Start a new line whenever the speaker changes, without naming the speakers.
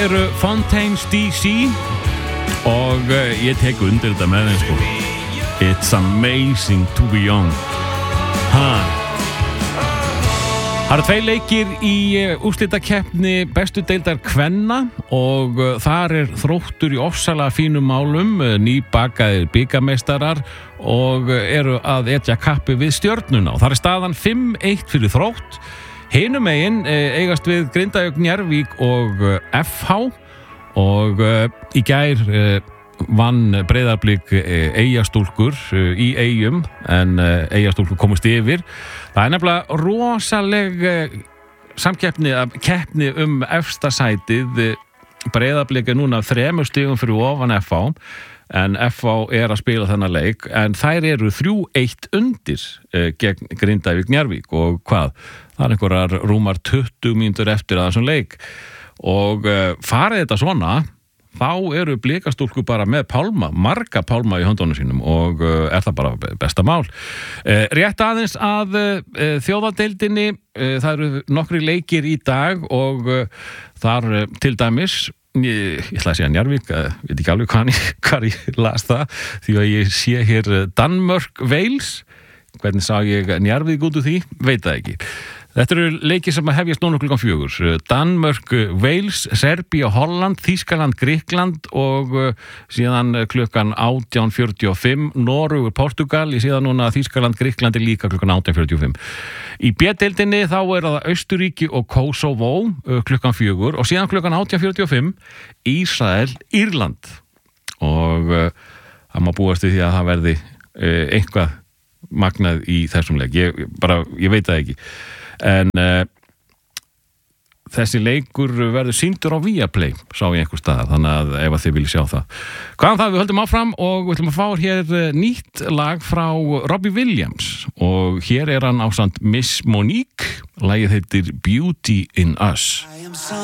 eru Fontaines DC og ég tek undir þetta með þeim sko. It's amazing to be young. Það eru 2 leikir í úrslitakeppni bestu deildar kvenna og þar Þróttur í ofsalega fínum málum, nýbakaðir bikarmeistarar og eru að etja kappi við Stjörnuna og þar staðan 5-1 fyrir Þrótt. Hinum megin eigast við Grindavík, Njarðvík og FH og í gær vann Breiðablik Eyjastúlkur í Eyjum en Eyjastúlkur komust yfir. Það nefnilega rosaleg keppni efsta sætið. Breiðablik núna 3 stigum fyrir ofan FH en FH að spila þennan leik en þær eru 3-1 undir gegn Grindavík Njarðvík og hvað? Það einhverjar rúmar 20 mínútur eftir að þessum leik og farið þetta svona þá eru Blikastúlkur bara með marga pálma í höndunum sínum og það bara besta mál. Rétt aðeins að þjóðadeildinni, það eru nokkri leikir í dag og þar til dæmis, ég ætla að segja Njarðvík, ég veit ekki alveg hvað ég las það, því að ég sé hér Danmörk, Wales, hvernig sá ég Njarðvík út úr því, veit það ekki. Þetta eru leikir sem að hefjast núna klukkan 4. Danmörk, Wales, Serbía, Holland, Þýskaland, Grikkland og síðan klukkan 18:45 Noregur, Portugal, ég sé það núna að Þýskaland, Grikkland líka klukkan 18:45. Í B-deildinni þá það Austurríki og Kosovo klukkan 4 og síðan klukkan 18:45 Ísrael, Írland og það má búast við því að það verði eitthvað magnað í þessum leik. Ég veit það ekki. En þessi leikur verður sýndur á Viaplay, sá ég einhver staðar, þannig að ef þið viljið sjá það. Hvaðan það, við höldum áfram og við ætlum að fá hér nýtt lag frá Robbie Williams og hér hann ásamt Miss Monique, lagið heitir Beauty in Us.